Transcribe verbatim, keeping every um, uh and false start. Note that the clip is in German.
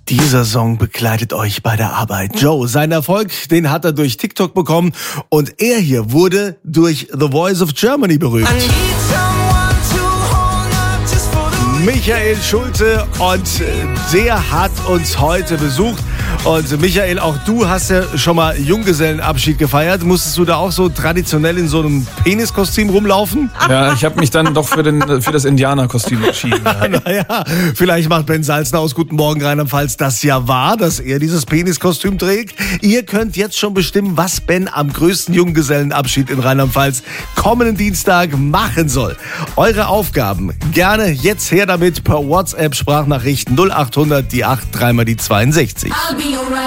Dieser Song begleitet euch bei der Arbeit. Joe, seinen Erfolg, den hat er durch TikTok bekommen und er hier wurde durch The Voice of Germany berühmt. Michael Schulte, und der hat uns heute besucht. Und Michael, auch du hast ja schon mal Junggesellenabschied gefeiert. Musstest du da auch so traditionell in so einem Peniskostüm rumlaufen? Ja, ich habe mich dann doch für, den, für das Indianerkostüm entschieden. Ja. Naja, vielleicht macht Ben Salzner aus Guten Morgen Rheinland-Pfalz das ja wahr, dass er dieses Peniskostüm trägt. Ihr könnt jetzt schon bestimmen, was Ben am größten Junggesellenabschied in Rheinland-Pfalz kommenden Dienstag machen soll. Eure Aufgaben gerne jetzt her damit per WhatsApp Sprachnachrichten null acht hundert die acht dreimal die zweiundsechzig. I'll be alright.